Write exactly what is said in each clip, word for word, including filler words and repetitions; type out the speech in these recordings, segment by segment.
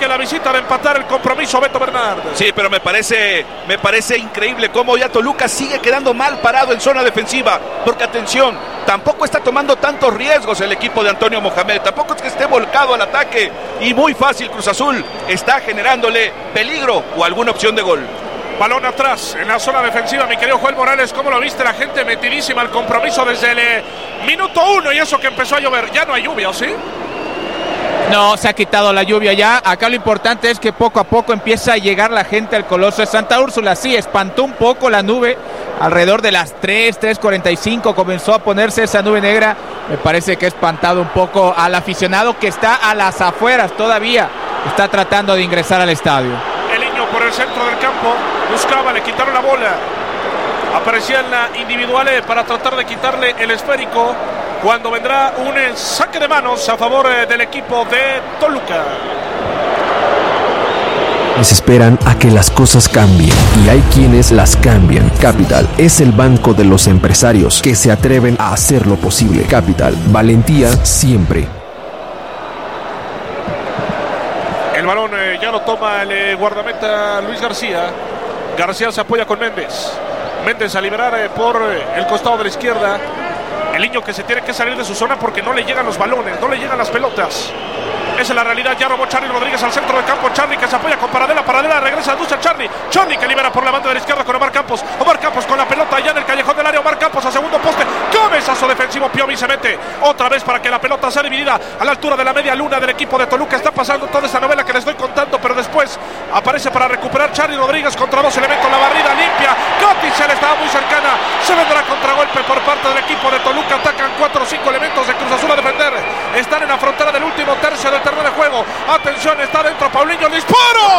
de la visita de empatar el compromiso, Beto Bernard. Sí, pero me parece, me parece increíble cómo ya Toluca sigue quedando mal parado en zona defensiva, porque atención, tampoco está tomando tantos riesgos el equipo de Antonio Mohamed, tampoco es que esté volcado al ataque, y muy fácil Cruz Azul está generándole peligro o alguna opción de gol. Balón atrás en la zona defensiva, mi querido Joel Morales. ¿Cómo lo viste? La gente metidísima al compromiso desde el eh, minuto uno, y eso que empezó a llover. Ya no hay lluvia, ¿o sí? No, se ha quitado la lluvia ya. Acá lo importante es que poco a poco empieza a llegar la gente al Coloso de Santa Úrsula. Sí, espantó un poco la nube. Alrededor de las tres, tres cuarenta y cinco comenzó a ponerse esa nube negra. Me parece que ha espantado un poco al aficionado que está a las afueras todavía. Está tratando de ingresar al estadio. El niño por el centro del campo buscaba, le quitaron la bola. Aparecía en la individual para tratar de quitarle el esférico, cuando vendrá un saque de manos a favor del equipo de Toluca. Les esperan a que las cosas cambien, y hay quienes las cambian. Capital es el banco de los empresarios que se atreven a hacer lo posible. Capital, valentía siempre. El balón eh, ya lo toma el eh, guardameta Luis García. García se apoya con Méndez. Méndez a liberar eh, por eh, el costado de la izquierda. El niño que se tiene que salir de su zona porque no le llegan los balones, no le llegan las pelotas. Esa es la realidad. Ya robó Charly Rodríguez al centro del campo. Charly que se apoya con Paradela. Paradela regresa a Ducha Charly. Charly que libera por la banda de la izquierda con Omar Campos. Omar Campos con la pelota allá en el callejón del área. Omar Campos a segundo poste. Cabezazo defensivo. Piovi se mete otra vez para que la pelota sea dividida a la altura de la media luna del equipo de Toluca. Está pasando toda esta novela que les estoy contando, pero después aparece para recuperar Charly Rodríguez contra dos elementos. La barrida limpia. Coticel estaba muy cercana. Se vendrá contragolpe por parte del equipo de Toluca. Atacan cuatro o cinco elementos de Cruz Azul a defender. Están en la frontera del último tercio del terreno de juego. Atención, está dentro Paulinho, el disparo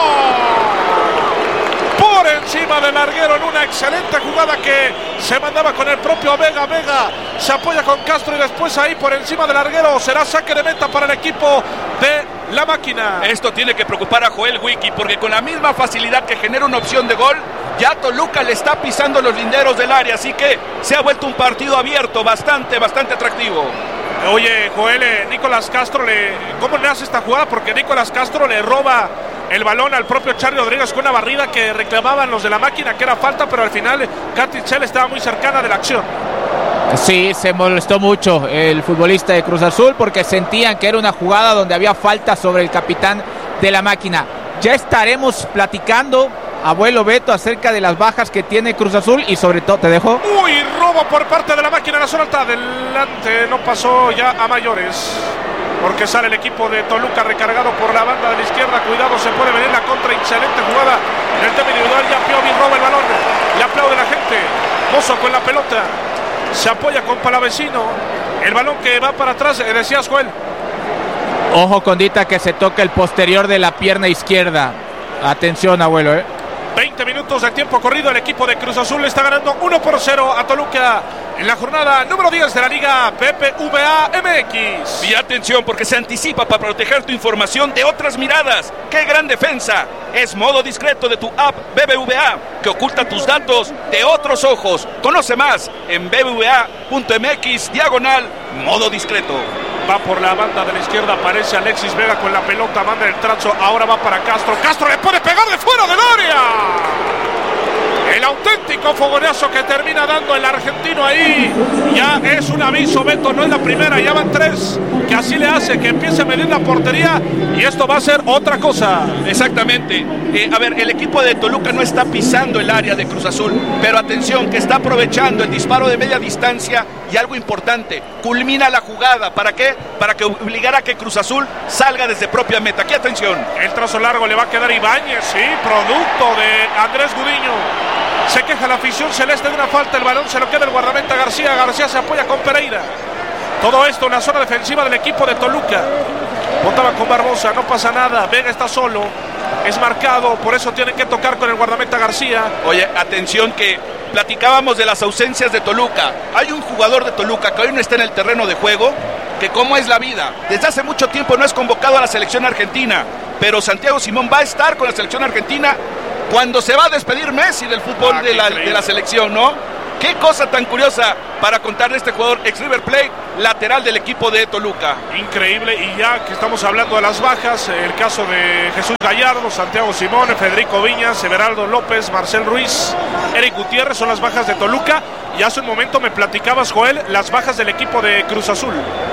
por encima del larguero en una excelente jugada que se mandaba con el propio Vega. Vega se apoya con Castro y después ahí por encima del larguero será saque de meta para el equipo de la máquina. Esto tiene que preocupar a Joel Wiki, porque con la misma facilidad que genera una opción de gol, ya Toluca le está pisando los linderos del área, así que se ha vuelto un partido abierto, bastante, bastante atractivo. Oye, Joel, eh, Nicolás Castro, le, ¿cómo le hace esta jugada? Porque Nicolás Castro le roba el balón al propio Charly Rodríguez con una barrida que reclamaban los de la máquina, que era falta, pero al final Coticel estaba muy cercana de la acción. Sí, se molestó mucho el futbolista de Cruz Azul porque sentían que era una jugada donde había falta sobre el capitán de la máquina. Ya estaremos platicando, abuelo Beto, acerca de las bajas que tiene Cruz Azul y sobre todo, ¿te dejo? Uy, robo por parte de la máquina en la zona alta. Adelante, no pasó ya a mayores, porque sale el equipo de Toluca recargado por la banda de la izquierda. Cuidado, se puede venir la contra. Excelente jugada en el tema individual. Ya Piovi roba el balón, le aplaude la gente. Mozo con la pelota, se apoya con Palavecino. El balón que va para atrás, decías, Joel. Ojo, Condita, que se toca el posterior de la pierna izquierda. Atención, abuelo, eh. veinte minutos de tiempo corrido. El equipo de Cruz Azul está ganando uno por cero a Toluca en la jornada número diez de la Liga B B V A M X. Y atención, porque se anticipa para proteger tu información de otras miradas. ¡Qué gran defensa! Es modo discreto de tu app B B V A, que oculta tus datos de otros ojos. Conoce más en b b v a punto m x diagonal modo discreto. Va por la banda de la izquierda, aparece Alexis Vega con la pelota, manda el trazo, ahora va para Castro. Castro le puede pegar de fuera del área. El auténtico fogonazo que termina dando el argentino ahí. Ya es un aviso, Beto, no es la primera, ya van tres, que así le hace, que empiece a medir la portería, y esto va a ser otra cosa. Exactamente. Eh, a ver, el equipo de Toluca no está pisando el área de Cruz Azul, pero atención, que está aprovechando el disparo de media distancia, y algo importante, culmina la jugada. ¿Para qué? Para que obligara a que Cruz Azul salga desde propia meta. Aquí atención. El trazo largo le va a quedar Ibáñez, sí, producto de Andrés Gudiño. Se queja la afición celeste de una falta, el balón se lo queda el guardameta García. García se apoya con Pereira. Todo esto en la zona defensiva del equipo de Toluca. Botaba con Barbosa, no pasa nada. Vega está solo, es marcado, por eso tienen que tocar con el guardameta García. Oye, atención, que platicábamos de las ausencias de Toluca. Hay un jugador de Toluca que hoy no está en el terreno de juego, que como es la vida, desde hace mucho tiempo no es convocado a la selección argentina, pero Santiago Simón va a estar con la selección argentina cuando se va a despedir Messi del fútbol ah, de, la, de la selección, ¿no? Qué cosa tan curiosa para contar de este jugador ex River Plate, lateral del equipo de Toluca. Increíble, y ya que estamos hablando de las bajas, el caso de Jesús Gallardo, Santiago Simón, Federico Viñas, Everaldo López, Marcel Ruiz, Eric Gutiérrez son las bajas de Toluca, y hace un momento me platicabas, Joel, las bajas del equipo de Cruz Azul.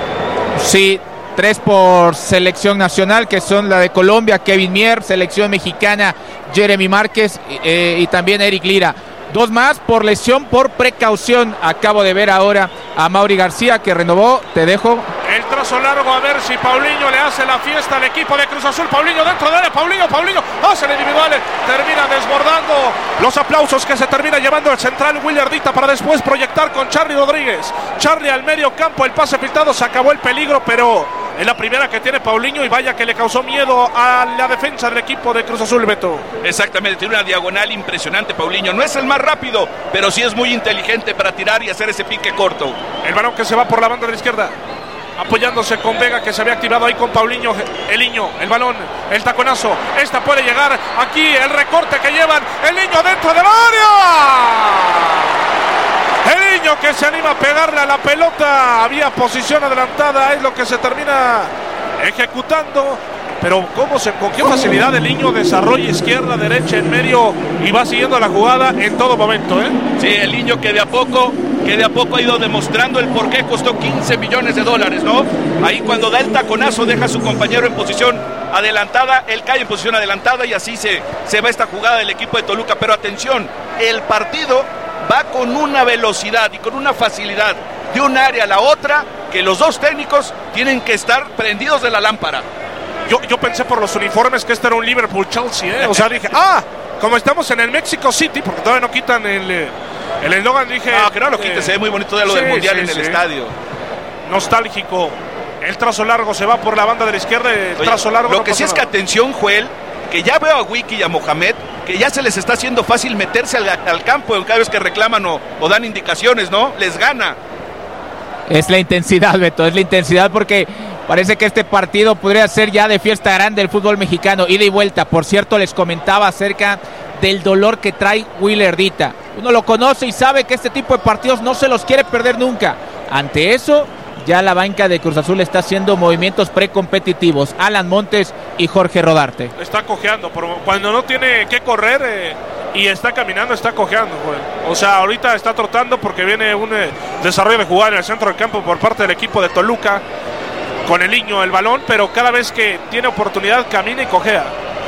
Sí, tres por selección nacional, que son la de Colombia, Kevin Mier, selección mexicana, Jeremy Márquez eh, y también Eric Lira. Dos más por lesión, por precaución. Acabo de ver ahora a Mauri García, que renovó. Te dejo. El trazo largo, a ver si Paulinho le hace la fiesta al equipo de Cruz Azul. Paulinho dentro de él, Paulinho, Paulinho hace el individual, termina desbordando. Los aplausos que se termina llevando el central Willardita para después proyectar con Charly Rodríguez. Charly al medio campo, el pase filtrado, se acabó el peligro, pero es la primera que tiene Paulinho, y vaya que le causó miedo a la defensa del equipo de Cruz Azul, Beto. Exactamente, tiene una diagonal impresionante Paulinho. No es el más rápido, pero sí es muy inteligente para tirar y hacer ese pique corto. El balón que se va por la banda de la izquierda, apoyándose con Vega, que se había activado ahí con Paulinho. El niño, el balón, el taconazo, esta puede llegar aquí, el recorte que llevan, el niño dentro del área. El niño que se anima a pegarle a la pelota, había posición adelantada, es lo que se termina ejecutando. Pero cómo se, con qué facilidad el niño desarrolla izquierda, derecha, en medio, y va siguiendo la jugada en todo momento, ¿eh? Sí, el niño que de a poco, que de a poco ha ido demostrando el por qué costó quince millones de dólares, ¿no? Ahí cuando da el taconazo deja a su compañero en posición adelantada, él cae en posición adelantada y así se, se va esta jugada del equipo de Toluca. Pero atención, el partido va con una velocidad y con una facilidad de un área a la otra, que los dos técnicos tienen que estar prendidos de la lámpara. Yo, yo pensé por los uniformes que este era un Liverpool-Chelsea, ¿eh? O sea, dije, ah, como estamos en el Mexico City, porque todavía no quitan el el eslogan, dije... Ah, que no lo quiten, eh, se ve muy bonito de lo sí, del Mundial sí, en el sí. estadio. Nostálgico. El trazo largo se va por la banda de la izquierda, el Oye, trazo largo... Lo no que sí es nada. que atención, Joel, que ya veo a Wiki y a Mohamed, que ya se les está haciendo fácil meterse al, al campo cada vez que reclaman o, o dan indicaciones, ¿no? Les gana. Es la intensidad, Beto, es la intensidad, porque parece que este partido podría ser ya de fiesta grande del fútbol mexicano, ida y vuelta. Por cierto, les comentaba acerca del dolor que trae Willardita. Uno lo conoce y sabe que este tipo de partidos no se los quiere perder nunca. Ante eso, ya la banca de Cruz Azul está haciendo movimientos precompetitivos. Alan Montes y Jorge Rodarte. Está cojeando, pero cuando no tiene que correr eh, y está caminando, está cojeando, Joel. O sea, ahorita está trotando porque viene un eh, desarrollo de jugada en el centro del campo por parte del equipo de Toluca, con el niño el balón, pero cada vez que tiene oportunidad camina y cojea.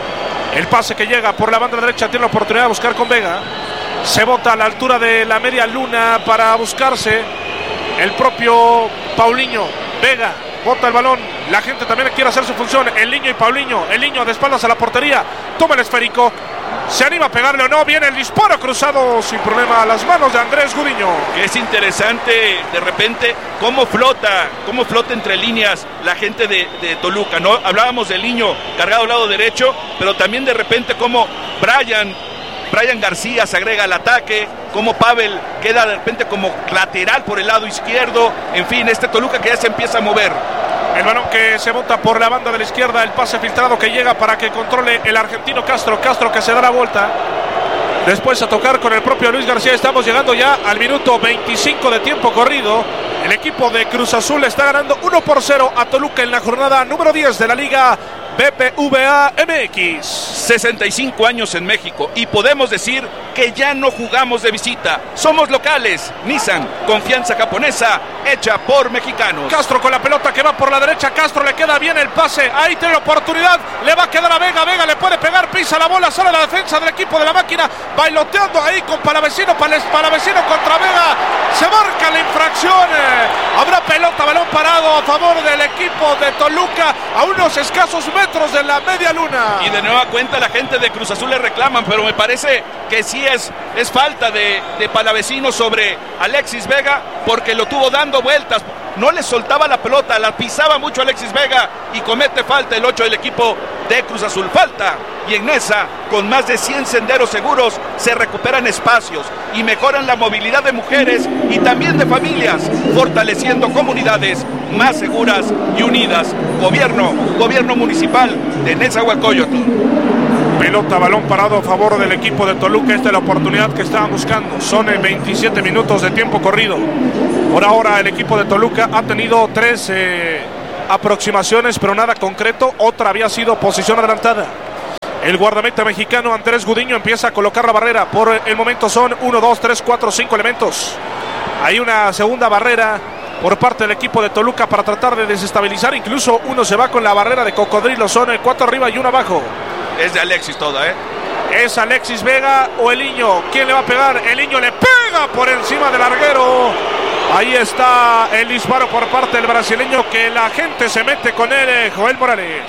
El pase que llega por la banda derecha, tiene la oportunidad de buscar con Vega. Se bota a la altura de la media luna para buscarse el propio Paulinho. Vega bota el balón, la gente también quiere hacer su función. El niño y Paulinho, el niño de espaldas a la portería, toma el esférico, se anima a pegarle o no, viene el disparo cruzado sin problema a las manos de Andrés Gudiño. Es interesante de repente cómo flota, cómo flota entre líneas la gente de, de Toluca, ¿no? Hablábamos del niño cargado al lado derecho, pero también de repente cómo Brian Brian García se agrega al ataque, como Pavel queda de repente como lateral por el lado izquierdo. En fin, este Toluca que ya se empieza a mover. El balón que se bota por la banda de la izquierda, el pase filtrado que llega para que controle el argentino Castro. Castro que se da la vuelta. Después a tocar con el propio Luis García. Estamos llegando ya al minuto veinticinco de tiempo corrido. El equipo de Cruz Azul está ganando uno por cero a Toluca en la jornada número diez de la Liga B B V A M X. sesenta y cinco años en México y podemos decir que ya no jugamos de visita. Somos locales. Nissan, confianza japonesa hecha por mexicanos. Castro con la pelota que va por la derecha. Castro le queda bien el pase. Ahí tiene la oportunidad. Le va a quedar a Vega. Vega le puede pegar. Pisa la bola. Sale la defensa del equipo de la máquina. Bailoteando ahí con Palavecino. Palavecino contra Vega. Se marca la infracción. Habrá pelota, balón parado a favor del equipo de Toluca a unos escasos metros de la media luna. Y de nueva cuenta la gente de Cruz Azul le reclaman, pero me parece que sí es, es falta de, de Palavecino sobre Alexis Vega, porque lo tuvo dando vueltas, no le soltaba la pelota, la pisaba mucho Alexis Vega y comete falta el ocho del equipo de Cruz Azul. Falta, y en esa, con más de cien senderos seguros, se recuperan espacios y mejoran la movilidad de mujeres y también de familias, fortaleciendo comunidades más seguras y unidas. Gobierno, gobierno municipal de Nezahualcóyotl. Pelota, balón parado a favor del equipo de Toluca. Esta es la oportunidad que estaban buscando. Son veintisiete minutos de tiempo corrido. Por ahora el equipo de Toluca ha tenido tres eh, aproximaciones, pero nada concreto. Otra había sido posición adelantada. El guardameta mexicano Andrés Gudiño empieza a colocar la barrera. Por el momento son uno, dos, tres, cuatro, cinco elementos. Hay una segunda barrera por parte del equipo de Toluca para tratar de desestabilizar. Incluso uno se va con la barrera de cocodrilo. Son cuatro arriba y uno abajo. Es de Alexis toda, ¿eh? ¿Es Alexis Vega o el Niño? ¿Quién le va a pegar? El Niño le pega por encima del larguero. Ahí está el disparo por parte del brasileño, que la gente se mete con él, Joel Morales.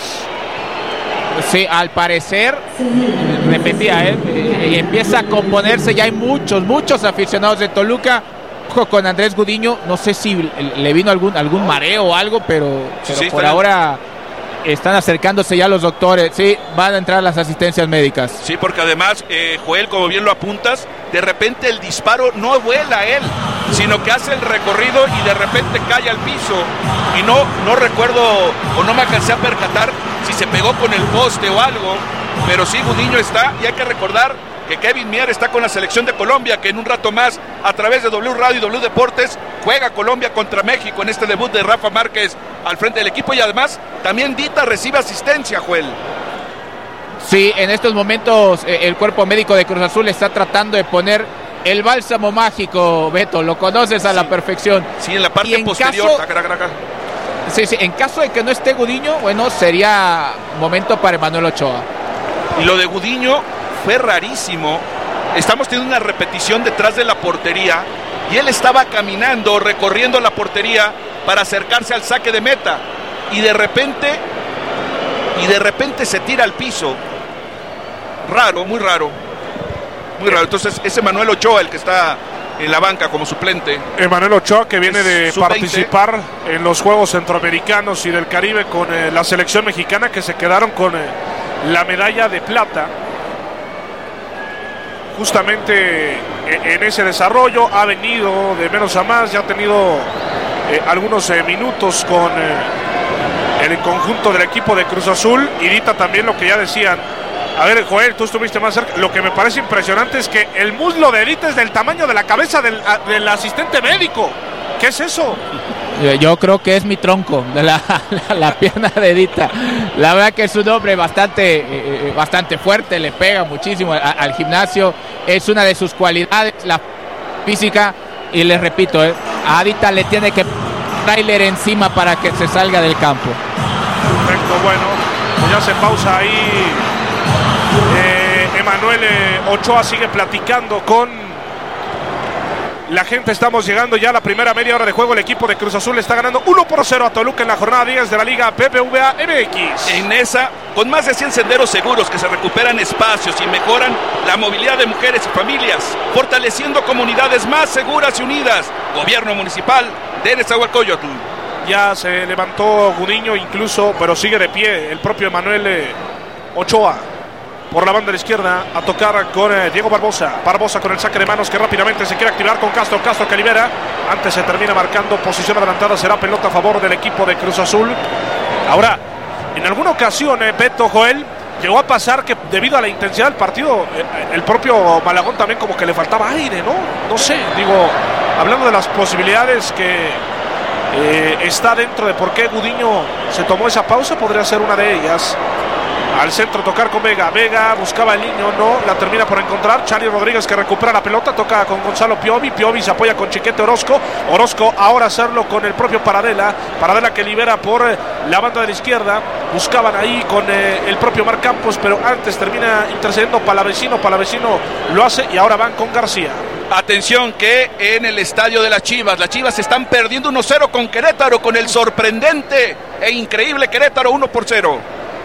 Sí, al parecer, repetía, ¿eh? Y empieza a componerse. Ya hay muchos, muchos aficionados de Toluca con Andrés Gudiño. No sé si le vino algún, algún mareo o algo, pero, pero sí, por ahora... Están acercándose ya los doctores. Sí, van a entrar las asistencias médicas. Sí, porque además, eh, Joel, como bien lo apuntas, de repente el disparo no vuela a él, sino que hace el recorrido y de repente cae al piso. Y no, no recuerdo o no me alcancé a percatar si se pegó con el poste o algo, pero sí, Gudiño está, y hay que recordar que Kevin Mier está con la selección de Colombia, que en un rato más, a través de W Radio y W Deportes, juega Colombia contra México en este debut de Rafa Márquez al frente del equipo. Y además, también Dita recibe asistencia, Joel. Sí, en estos momentos eh, el cuerpo médico de Cruz Azul está tratando de poner el bálsamo mágico, Beto, lo conoces a sí. la perfección. Sí, en la parte en posterior. Caso, taca, taca, taca. Sí, sí, en caso de que no esté Gudiño, bueno, sería momento para Emanuel Ochoa. Y lo de Gudiño fue rarísimo. Estamos teniendo una repetición detrás de la portería y él estaba caminando, recorriendo la portería para acercarse al saque de meta, y de repente y de repente se tira al piso. Raro, muy raro. Muy raro. Entonces es Emanuel Ochoa el que está en la banca como suplente. Emanuel Ochoa, que viene de participar en los Juegos Centroamericanos y del Caribe con eh, la selección mexicana, que se quedaron con eh, la medalla de plata. Justamente en ese desarrollo ha venido de menos a más, ya ha tenido eh, algunos eh, minutos con eh, el conjunto del equipo de Cruz Azul. Y Dita también, lo que ya decían. A ver, Joel, tú estuviste más cerca. Lo que me parece impresionante es que el muslo de Dita es del tamaño de la cabeza del, del asistente médico. ¿Qué es eso? Yo creo que es mi tronco, de la, la, la pierna de Dita. La verdad que es un hombre bastante, eh, bastante fuerte, le pega muchísimo a, al gimnasio. Es una de sus cualidades, la física. Y les repito, eh, a Dita le tiene que trailer encima para que se salga del campo. Perfecto, bueno, pues ya se pausa ahí. Eh, Emanuel eh, Ochoa sigue platicando con la gente. Estamos llegando ya a la primera media hora de juego. El equipo de Cruz Azul está ganando uno por cero a Toluca en la jornada diez de la Liga B B V A M X. En esa, con más de cien senderos seguros que se recuperan espacios y mejoran la movilidad de mujeres y familias, fortaleciendo comunidades más seguras y unidas. Gobierno municipal de Nezahualcóyotl. Ya se levantó Gudiño incluso, pero sigue de pie el propio Emanuel eh, Ochoa. Por la banda de la izquierda, a tocar con eh, Diego Barbosa. Barbosa con el saque de manos, que rápidamente se quiere activar con Castro. Castro que libera. Antes se termina marcando posición adelantada. Será pelota a favor del equipo de Cruz Azul. Ahora, en alguna ocasión, eh, Beto, Joel, llegó a pasar que debido a la intensidad del partido, eh, el propio Malagón también como que le faltaba aire, ¿no? No sé, digo, hablando de las posibilidades que eh, está dentro de por qué Gudiño se tomó esa pausa, podría ser una de ellas. Al centro, tocar con Vega. Vega buscaba el niño, no, la termina por encontrar. Charlie Rodríguez, que recupera la pelota, toca con Gonzalo Piovi. Piovi se apoya con Chiquete Orozco. Orozco ahora hacerlo con el propio Paradela. Paradela que libera por la banda de la izquierda. Buscaban ahí con eh, el propio Mar Campos, pero antes termina intercediendo Palavecino. Palavecino lo hace y ahora van con García. Atención que en el estadio de las Chivas, las Chivas están perdiendo uno cero con Querétaro, con el sorprendente e increíble Querétaro uno por cero.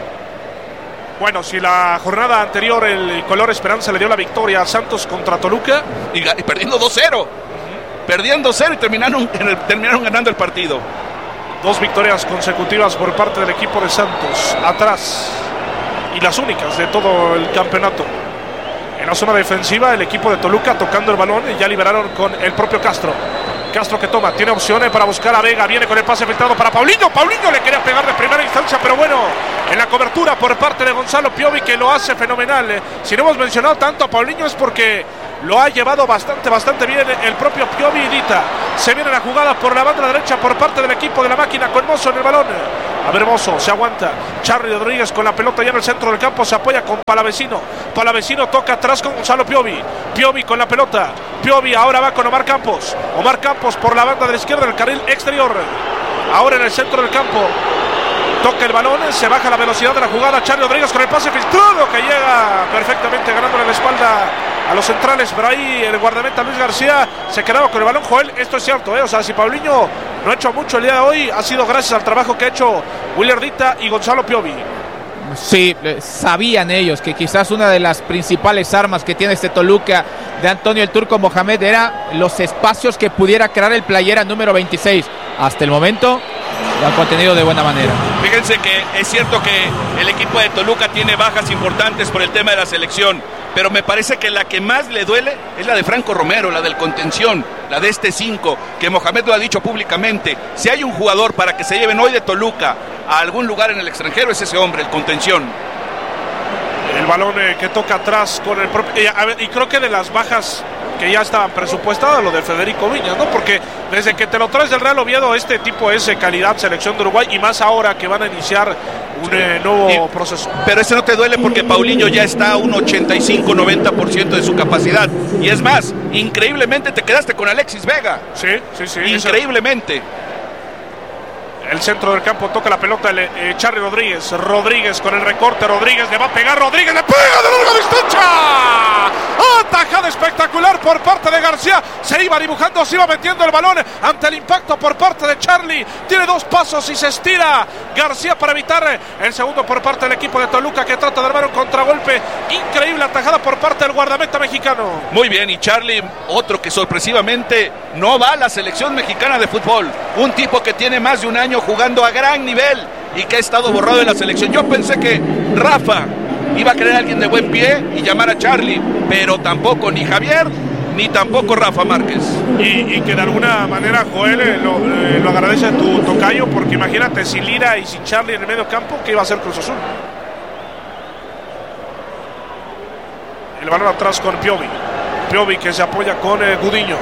Bueno, si la jornada anterior el color Esperanza le dio la victoria a Santos contra Toluca. Y, y perdiendo dos cero. Uh-huh. Perdiendo cero y terminaron, terminaron ganando el partido. Dos victorias consecutivas por parte del equipo de Santos. Atrás y las únicas de todo el campeonato. En la zona defensiva el equipo de Toluca tocando el balón y ya liberaron con el propio Castro. Castro que toma, tiene opciones para buscar a Vega, viene con el pase filtrado para Paulinho. Paulinho le quería pegar de primera instancia, pero bueno, en la cobertura por parte de Gonzalo Piovi, que lo hace fenomenal. Si no hemos mencionado tanto a Paulinho es porque lo ha llevado bastante, bastante bien el propio Piovi y Dita. Se viene la jugada por la banda derecha por parte del equipo de la máquina con Mozo en el balón. A ver, Mozo, se aguanta. Charly Rodríguez con la pelota ya en el centro del campo, se apoya con Palavecino. Palavecino toca atrás con Gonzalo Piovi. Piovi con la pelota. Piovi ahora va con Omar Campos. Omar Campos por la banda de la izquierda del carril exterior. Ahora en el centro del campo. Toca el balón, se baja la velocidad de la jugada. Charly Rodríguez con el pase filtrado que llega perfectamente ganándole la espalda a los centrales, pero ahí el guardameta Luis García se quedaba con el balón. Joel, esto es cierto, ¿eh? O sea, si Paulinho no ha hecho mucho el día de hoy, ha sido gracias al trabajo que ha hecho William Dita y Gonzalo Piovi. Sí, sabían ellos que quizás una de las principales armas que tiene este Toluca de Antonio el Turco Mohamed era los espacios que pudiera crear el playera número veintiséis. Hasta el momento lo han contenido de buena manera. Fíjense que es cierto que el equipo de Toluca tiene bajas importantes por el tema de la selección, pero me parece que la que más le duele es la de Franco Romero, la del contención, la de este cinco, que Mohamed lo ha dicho públicamente. Si hay un jugador para que se lleven hoy de Toluca a algún lugar en el extranjero, es ese hombre, el contención. El balón eh, que toca atrás con el propio... Eh, a ver, y creo que de las bajas que ya estaban presupuestadas, lo de Federico Viñas, ¿no? Porque desde que te lo traes del Real Oviedo, este tipo es eh, calidad, selección de Uruguay, y más ahora que van a iniciar un eh, nuevo y, proceso. Pero ese no te duele porque Paulinho ya está a un ochenta y cinco noventa por ciento de su capacidad. Y es más, increíblemente te quedaste con Alexis Vega. Sí, sí, sí. Increíblemente. El centro del campo toca la pelota el, eh, Charly Rodríguez. Rodríguez con el recorte. Rodríguez le va a pegar. Rodríguez le pega de larga distancia. Atajada espectacular por parte de García. Se iba dibujando, se iba metiendo el balón ante el impacto por parte de Charly. Tiene dos pasos y se estira García para evitar el segundo por parte del equipo de Toluca, que trata de armar un contragolpe. Increíble atajada por parte del guardameta mexicano. Muy bien, y Charly, otro que sorpresivamente no va a la selección mexicana de fútbol. Un tipo que tiene más de un año jugando a gran nivel y que ha estado borrado de la selección. Yo pensé que Rafa iba a querer a alguien de buen pie y llamar a Charly, pero tampoco ni Javier ni tampoco Rafa Márquez. Y, y que de alguna manera, Joel, eh, lo, eh, lo agradece a tu tocayo, porque imagínate sin Lira y sin Charly en el medio campo, ¿qué iba a hacer Cruz Azul? El balón atrás con Piovi. Piovi que se apoya con eh, Gudiño.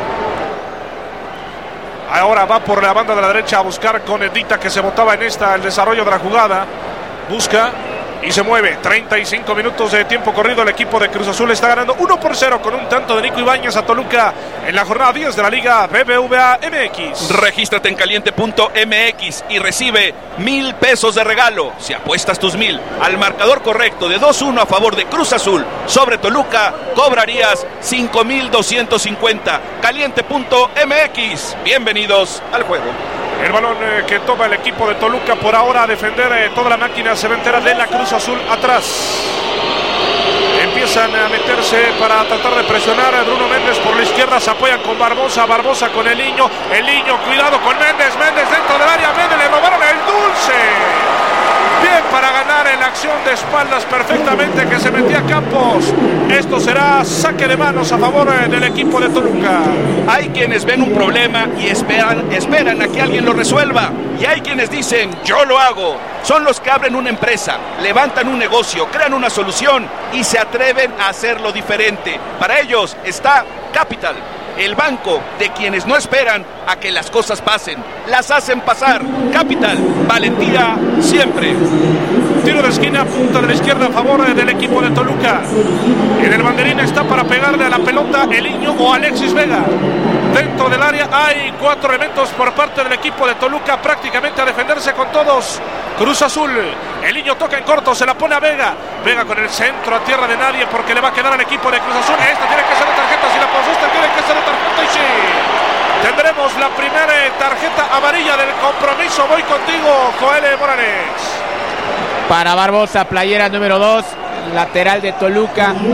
Ahora va por la banda de la derecha a buscar con Edita, que se botaba en esta el desarrollo de la jugada. Busca y se mueve. treinta y cinco minutos de tiempo corrido. El equipo de Cruz Azul está ganando uno por cero con un tanto de Nico Ibáñez a Toluca en la jornada diez de la Liga B B V A M X. Regístrate en caliente punto m x y recibe mil pesos de regalo si apuestas tus mil al marcador correcto de dos uno a favor de Cruz Azul sobre Toluca. Cobrarías cinco mil doscientos cincuenta. caliente punto m x. Bienvenidos al juego. El balón eh, que toma el equipo de Toluca por ahora a defender eh, toda la máquina cementera de la Cruz Azul atrás. Empiezan a meterse para tratar de presionar a Bruno Méndez por la izquierda. Se apoyan con Barbosa. Barbosa con el niño. El niño, cuidado con Méndez. Méndez dentro del área. Méndez le robaron el dulce. Bien para ganar en la acción de espaldas perfectamente que se metía Campos. Esto será saque de manos a favor del equipo de Toluca. Hay quienes ven un problema y esperan, esperan a que alguien lo resuelva. Y hay quienes dicen, yo lo hago. Son los que abren una empresa, levantan un negocio, crean una solución y se atreven a hacerlo diferente. Para ellos está Capital, el banco de quienes no esperan a que las cosas pasen, las hacen pasar. Capital, valentía siempre. Tiro de esquina, punta de la izquierda a favor del equipo de Toluca. En el banderín está para pegarle a la pelota el niño o Alexis Vega. Dentro del área hay cuatro elementos por parte del equipo de Toluca, prácticamente a defenderse con todos. Cruz Azul, el niño toca en corto, se la pone a Vega. Vega con el centro a tierra de nadie porque le va a quedar al equipo de Cruz Azul. Esta tiene que ser de tarjeta, si la pausaste tiene que ser de tarjeta y sí. Tendremos la primera tarjeta amarilla del compromiso. Voy contigo, Joel Morales. Para Barbosa, playera número dos, lateral de Toluca.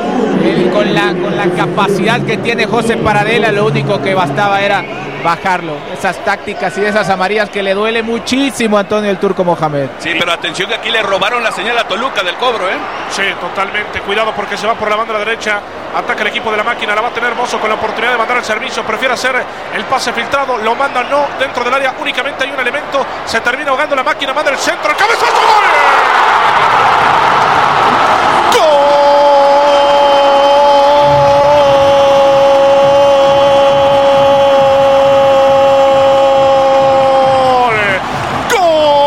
él con la, con la capacidad que tiene José Paradela, lo único que bastaba era bajarlo. Esas tácticas y esas amarillas que le duele muchísimo a Antonio el Turco Mohamed. Sí, pero atención que aquí le robaron la señal a Toluca del cobro, ¿eh? Sí, totalmente. Cuidado porque se va por la banda de la derecha. Ataca el equipo de la máquina. La va a tener Mozo con la oportunidad de mandar el servicio. Prefiere hacer el pase filtrado. Lo manda no dentro del área. Únicamente hay un elemento. Se termina ahogando la máquina. Manda el centro. ¡El cabezón!